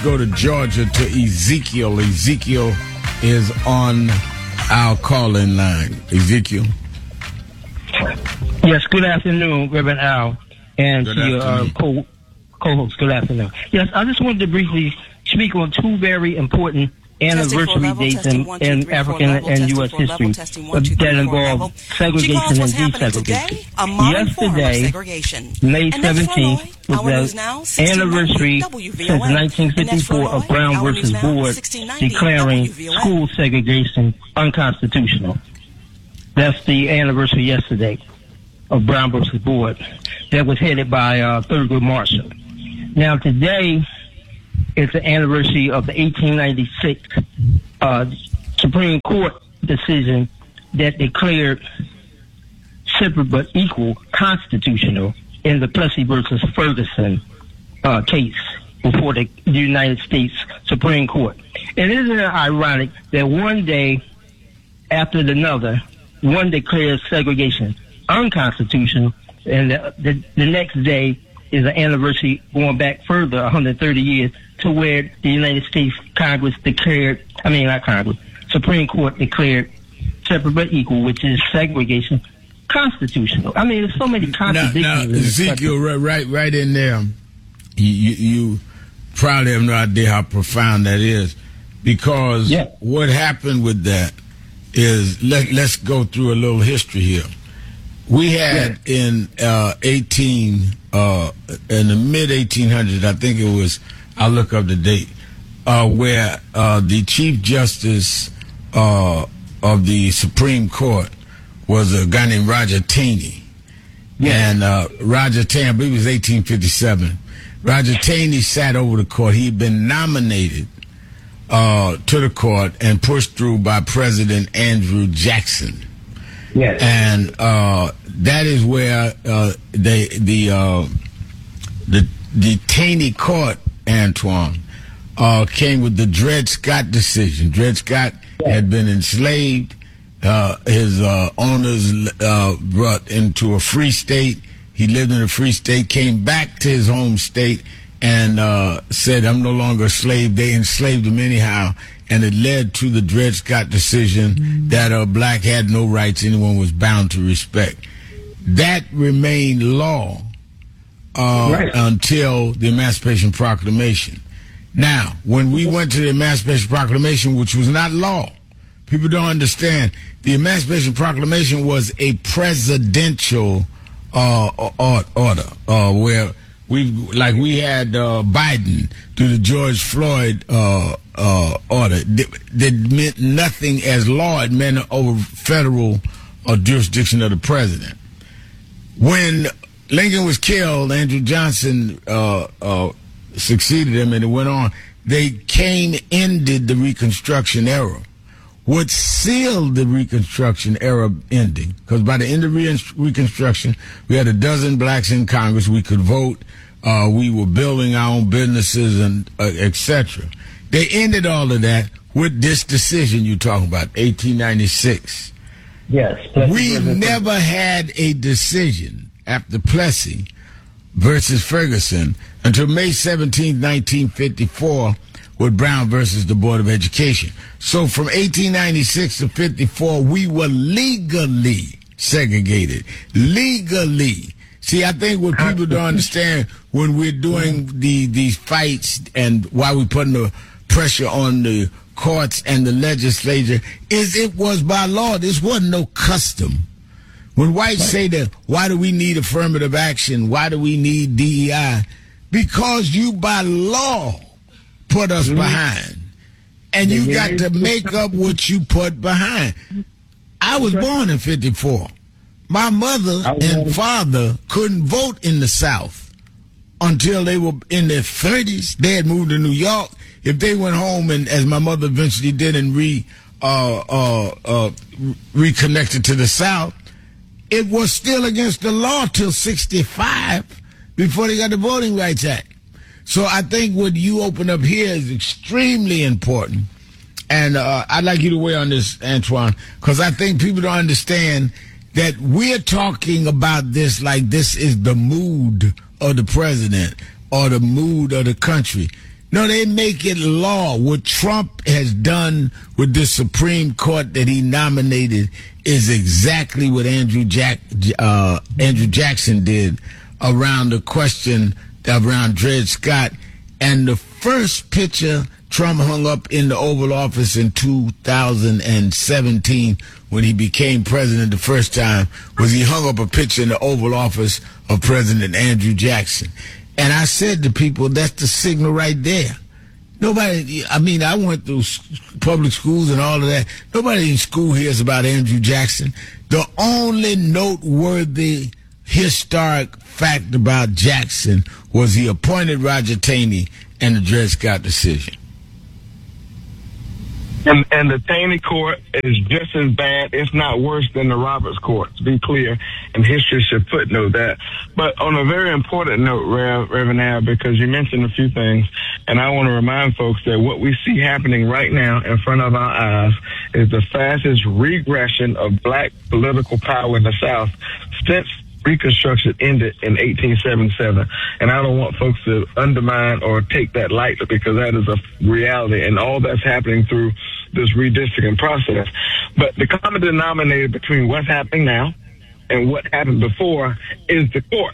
Go to Georgia to Ezekiel. Ezekiel is on our call-in line. Ezekiel. Yes, good afternoon, Reverend Al, and to your co-host. Good afternoon. Yes, I just wanted to briefly speak on two very important anniversary dates in African and U.S. history that involve segregation and desegregation. Yesterday, May 17th, was the anniversary since 1954 of Brown versus Board declaring school segregation unconstitutional. That's the anniversary yesterday of Brown versus Board that was headed by Thurgood Marshall. Now today is the anniversary of the 1896 Supreme Court decision that declared separate but equal constitutional in the Plessy versus Ferguson case before the United States Supreme Court. And isn't it ironic that one day after another, one declares segregation unconstitutional, and the next day is an anniversary going back further 130 years to where the United States Supreme Court declared separate but equal, which is segregation, constitutional. I mean, there's so many contradictions. Now Ezekiel, right in there, you probably have no idea how profound that is, because what happened with that is, let's go through a little history here. We had in the mid 1800s, I think it was, I'll look up the date, where the Chief Justice of the Supreme Court was a guy named Roger Taney. And Roger Taney, I believe it was 1857. Roger Taney sat over the court. He had been nominated to the court and pushed through by President Andrew Jackson. Yes. And that is where the Taney court, Antoine, came with the Dred Scott decision. Dred Scott had been enslaved. His owners brought into a free state. He lived in a free state, came back to his home state, and said, I'm no longer a slave. They enslaved him anyhow. And it led to the Dred Scott decision that a black had no rights anyone was bound to respect. That remained law until the Emancipation Proclamation. Now, when we went to the Emancipation Proclamation, which was not law, people don't understand, the Emancipation Proclamation was a presidential order where we had Biden through the George Floyd order that meant nothing as law. It meant over federal jurisdiction of the president. When Lincoln was killed, Andrew Johnson succeeded him, and it went on. They ended the Reconstruction era. What sealed the Reconstruction era ending, because by the end of Reconstruction, we had 12 blacks in Congress, we could vote, we were building our own businesses, and etc. They ended all of that with this decision you're talking about, 1896. Yes. We never had a decision after Plessy versus Ferguson until May 17, 1954, with Brown versus the Board of Education. So from 1896 to 54, we were legally segregated. Legally. See, I think what people don't understand when we're doing these fights and why we're putting the pressure on the courts and the legislature is it was by law. This wasn't no custom. When whites say that, why do we need affirmative action? Why do we need DEI? Because you by law put us behind. And you got to make up what you put behind. I was born in 54. My mother and father couldn't vote in the South until they were in their 30s. They had moved to New York. If they went home, and as my mother eventually did, and reconnected to the South, it was still against the law till 65 before they got the Voting Rights Act. So I think what you open up here is extremely important. And I'd like you to weigh on this, Antoine, because I think people don't understand that we're talking about this like this is the mood of the president or the mood of the country. No, they make it law. What Trump has done with the Supreme Court that he nominated is exactly what Andrew Jackson did around the question around Dred Scott. And the first picture Trump hung up in the Oval Office in 2017 when he became president the first time was he hung up a picture in the Oval Office of President Andrew Jackson. And I said to people, that's the signal right there. Nobody, I mean, I went through public schools and all of that. Nobody in school hears about Andrew Jackson. The only noteworthy historic fact about Jackson was he appointed Roger Taney and the Dred Scott decision. And the Taney court is just as bad, if not worse, than the Roberts court, to be clear, and history should footnote that. But on a very important note, Reverend Al, because you mentioned a few things, and I want to remind folks that what we see happening right now in front of our eyes is the fastest regression of black political power in the South since Reconstruction ended in 1877. And I don't want folks to undermine or take that lightly, because that is a reality, and all that's happening through this redistricting process. But the common denominator between what's happening now and what happened before is the courts.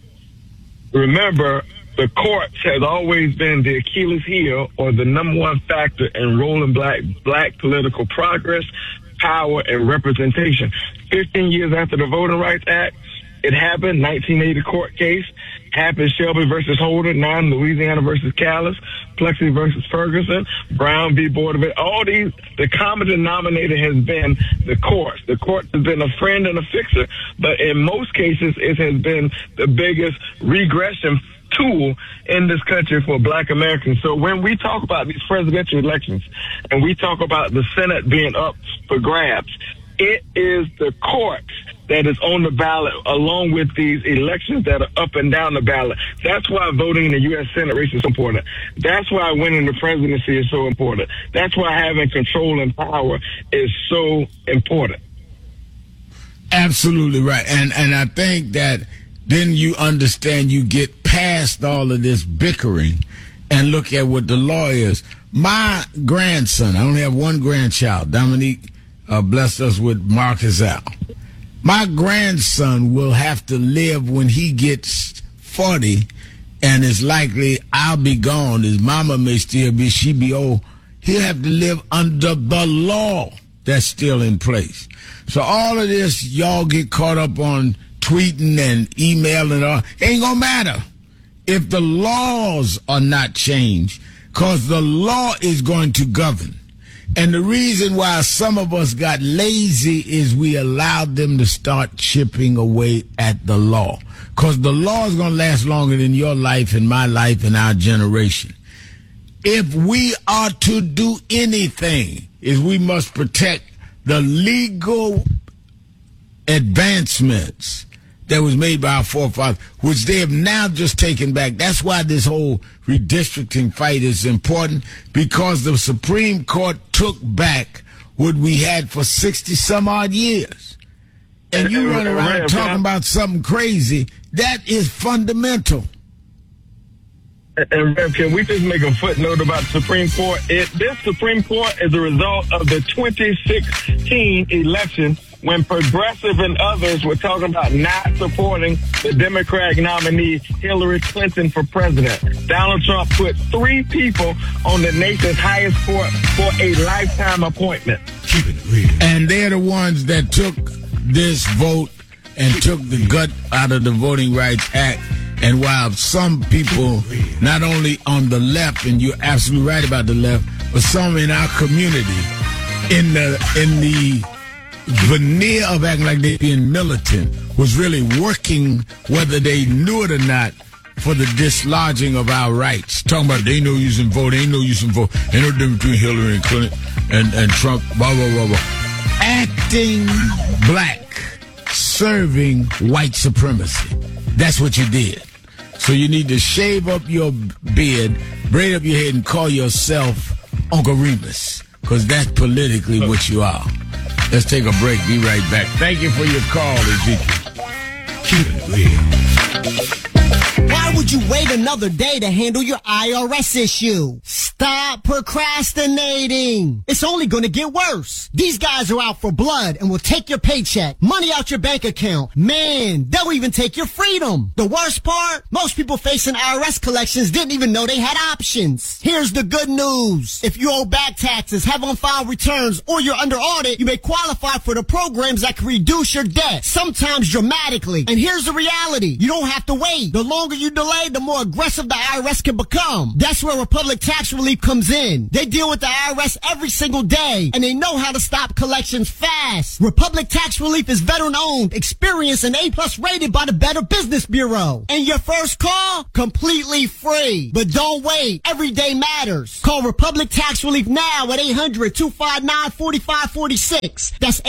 Remember, the courts has always been the Achilles heel, or the number one factor in rolling black political progress, power, and representation. 15 years after the Voting Rights Act, it happened, 1980 court case, happened Shelby versus Holder, now Louisiana versus Callis, Plexi versus Ferguson, Brown v. Board of It. All these, the common denominator has been the courts. The courts has been a friend and a fixer, but in most cases, it has been the biggest regression tool in this country for black Americans. So when we talk about these presidential elections and we talk about the Senate being up for grabs, it is the courts that is on the ballot, along with these elections that are up and down the ballot. That's why voting in the U.S. Senate race is so important. That's why winning the presidency is so important. That's why having control and power is so important. Absolutely right. And I think that then you understand, you get past all of this bickering and look at what the law is. My grandson, I only have one grandchild, Dominique, blessed us with Marcus Al. My grandson will have to live when he gets 40, and it's likely I'll be gone. His mama may still be, she be old. He'll have to live under the law that's still in place. So all of this, y'all get caught up on tweeting and emailing, ain't gonna matter if the laws are not changed, because the law is going to govern. And the reason why some of us got lazy is we allowed them to start chipping away at the law. Because the law is going to last longer than your life and my life and our generation. If we are to do anything, is we must protect the legal advancements that was made by our forefathers, which they have now just taken back. That's why this whole redistricting fight is important, because the Supreme Court took back what we had for 60-some-odd years. And you run around talking about something crazy. That is fundamental. And Rev, can we just make a footnote about the Supreme Court? This Supreme Court is a result of the 2016 election, when Progressive and others were talking about not supporting the Democratic nominee Hillary Clinton for president. Donald Trump put 3 people on the nation's highest court for a lifetime appointment. Keep it real. And they're the ones that took this vote and took the gut out of the Voting Rights Act. And while some people, not only on the left, and you're absolutely right about the left, but some in our community, in the veneer of acting like they're being militant, was really working, whether they knew it or not, for the dislodging of our rights. Talking about they ain't no use in vote, ain't no use in vote, ain't no difference between Hillary and Clinton and Trump, blah, blah, blah, blah. Acting black, serving white supremacy. That's what you did. So you need to shave up your beard, braid up your head, and call yourself Uncle Remus, because that's politically what you are. Let's take a break. Be right back. Thank you for your call, Ezekiel. Keep it real. Why would would you wait another day to handle your IRS issue? Stop procrastinating. It's only going to get worse. These guys are out for blood and will take your paycheck, money out your bank account. Man, they'll even take your freedom. The worst part? Most people facing IRS collections didn't even know they had options. Here's the good news. If you owe back taxes, have on-file returns, or you're under audit, you may qualify for the programs that can reduce your debt, sometimes dramatically. And here's the reality. You don't have to wait. The longer you delay, the more aggressive the IRS can become. That's where Republic Tax Relief comes in. They deal with the IRS every single day, and they know how to stop collections fast. Republic Tax Relief is veteran-owned, experienced, and A-plus rated by the Better Business Bureau. And your first call? Completely free. But don't wait. Every day matters. Call Republic Tax Relief now at 800-259-4546. That's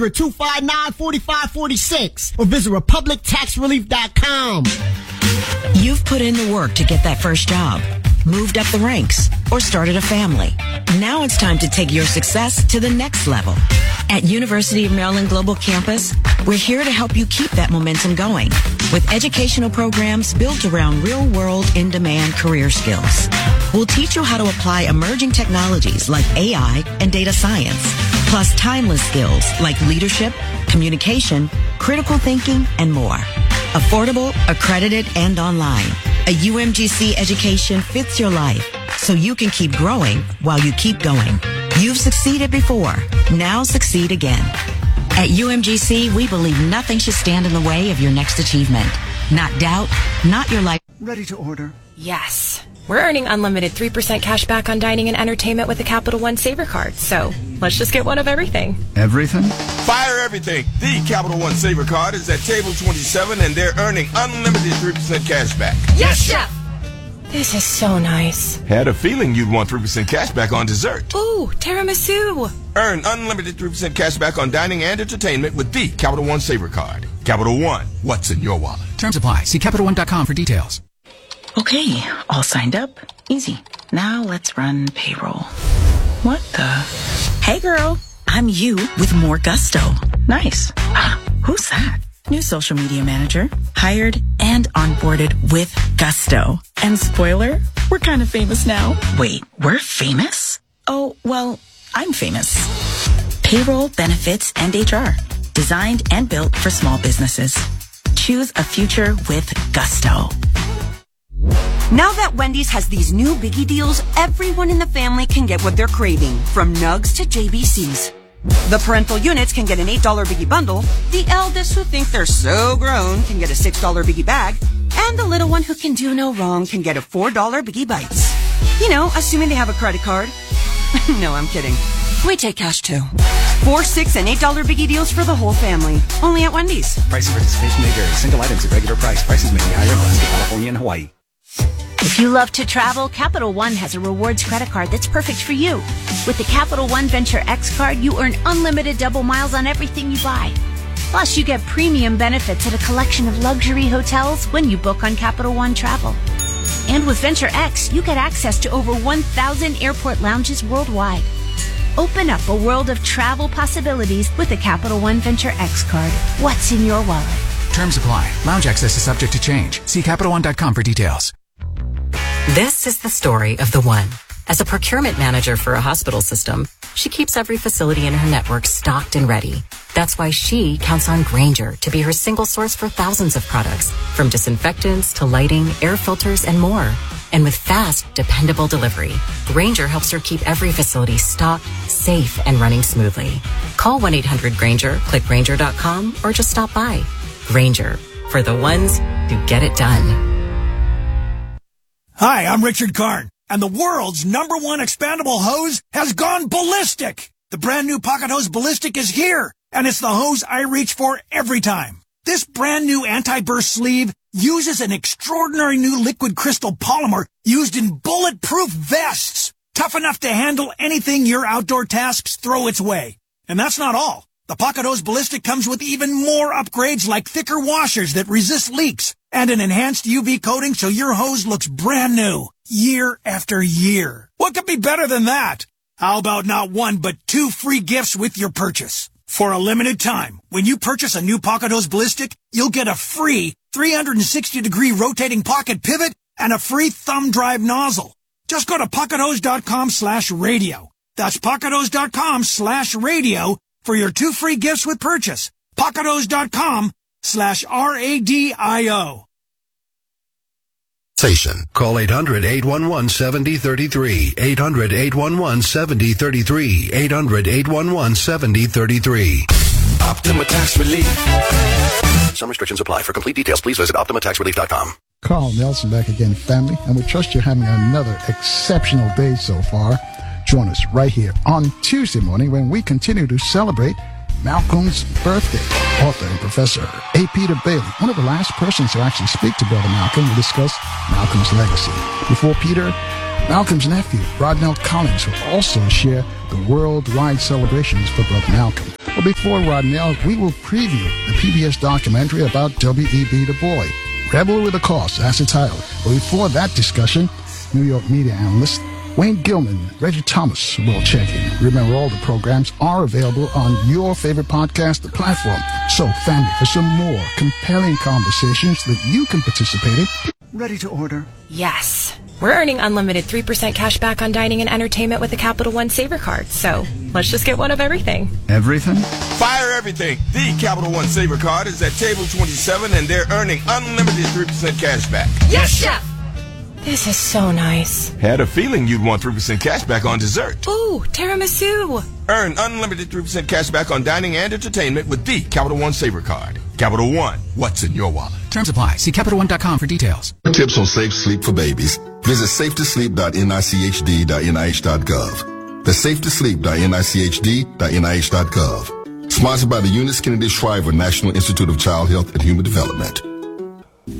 800-259-4546. Or visit RepublicTaxRelief.com. You've put in the work to get that first job, moved up the ranks, or started a family. Now it's time to take your success to the next level. At University of Maryland Global Campus, we're here to help you keep that momentum going with educational programs built around real-world, in-demand career skills. We'll teach you how to apply emerging technologies like AI and data science, plus timeless skills like leadership, communication, critical thinking, and more. Affordable, accredited, and online. A UMGC education fits your life so you can keep growing while you keep going. You've succeeded before. Now succeed again. At UMGC, we believe nothing should stand in the way of your next achievement. Not doubt, not your life. Ready to order? Yes. We're earning unlimited 3% cash back on dining and entertainment with the Capital One Saver Card. So let's just get one of everything. Everything? Fire everything. The Capital One Saver Card is at table 27 and they're earning unlimited 3% cash back. Yes, Chef! This is so nice. Had a feeling you'd want 3% cash back on dessert. Ooh, tiramisu. Earn unlimited 3% cash back on dining and entertainment with the Capital One Saver Card. Capital One, what's in your wallet? Terms apply. See CapitalOne.com for details. Okay, all signed up. Easy. Now let's run payroll. What the? Hey girl, I'm you with more gusto. Nice. Who's that? New social media manager. Hired and onboarded with gusto. And spoiler, we're kind of famous now. Wait, we're famous? Oh, well, I'm famous. Payroll, benefits, and HR. Designed and built for small businesses. Choose a future with gusto. Now that Wendy's has these new biggie deals, everyone in the family can get what they're craving, from nugs to JBCs. The parental units can get an $8 biggie bundle, the eldest who think they're so grown can get a $6 biggie bag, and the little one who can do no wrong can get a $4 biggie bites. You know, assuming they have a credit card. No, I'm kidding. We take cash too. 4, 6, and $8 biggie deals for the whole family. Only at Wendy's. Price and participation may vary. Single items at regular price. Prices may be higher in Alaska, California, and Hawaii. If you love to travel, Capital One has a rewards credit card that's perfect for you. With the Capital One Venture X card, you earn unlimited double miles on everything you buy. Plus, you get premium benefits at a collection of luxury hotels when you book on Capital One Travel. And with Venture X, you get access to over 1,000 airport lounges worldwide. Open up a world of travel possibilities with the Capital One Venture X card. What's in your wallet? Terms apply. Lounge access is subject to change. See CapitalOne.com for details. This is the story of the one. As a procurement manager for a hospital system, she keeps every facility in her network stocked and ready. That's why she counts on Grainger to be her single source for thousands of products, from disinfectants to lighting, air filters, and more. And with fast, dependable delivery, Grainger helps her keep every facility stocked, safe, and running smoothly. Call 1-800-GRAINGER, click Grainger.com, or just stop by. Grainger, for the ones who get it done. Hi, I'm Richard Karn, and the world's #1 expandable hose has gone ballistic. The brand new Pocket Hose Ballistic is here, and it's the hose I reach for every time. This brand new anti-burst sleeve uses an extraordinary new liquid crystal polymer used in bulletproof vests, tough enough to handle anything your outdoor tasks throw its way. And that's not all. The Pocket Hose Ballistic comes with even more upgrades like thicker washers that resist leaks and an enhanced UV coating so your hose looks brand new year after year. What could be better than that? How about not 1 but 2 free gifts with your purchase? For a limited time, when you purchase a new Pocket Hose Ballistic, you'll get a free 360-degree rotating pocket pivot, and a free thumb drive nozzle. Just go to PocketHose.com/radio. That's PocketHose.com/radio for your 2 free gifts with purchase. PocketHose.com/RADIO. Call 800-811-7033. 800-811-7033. 800-811-7033. Optima Tax Relief. Some restrictions apply. For complete details, please visit OptimaTaxRelief.com. Carl Nelson back again, family, and we trust you're having another exceptional day so far. Join us right here on Tuesday morning when we continue to celebrate Malcolm's birthday. Author and Professor A. Peter Bailey, one of the last persons to actually speak to Brother Malcolm, will discuss Malcolm's legacy. Before Peter, Malcolm's nephew, Rodnell Collins, will also share the worldwide celebrations for Brother Malcolm. But before Rodnell, we will preview the PBS documentary about W.E.B. Du Bois, Rebel with a Cause, that's the title. But before that discussion, New York media analyst Wayne Gilman, Reggie Thomas will check in. Remember, all the programs are available on your favorite podcast platform. So, family, for some more compelling conversations that you can participate in. Ready to order? Yes. We're earning unlimited 3% cash back on dining and entertainment with the Capital One Saver Card. So, let's just get one of everything. Everything? Fire everything. The Capital One Saver Card is at table 27, and they're earning unlimited 3% cash back. Yes, Chef! This is so nice. Had a feeling you'd want 3% cash back on dessert. Ooh, tiramisu. Earn unlimited 3% cash back on dining and entertainment with the Capital One Saver Card. Capital One, what's in your wallet? Terms apply. See CapitalOne.com for details. Tips on safe sleep for babies. Visit safetosleep.nichd.nih.gov. That's safetosleep.nichd.nih.gov. Sponsored by the Eunice Kennedy Shriver National Institute of Child Health and Human Development.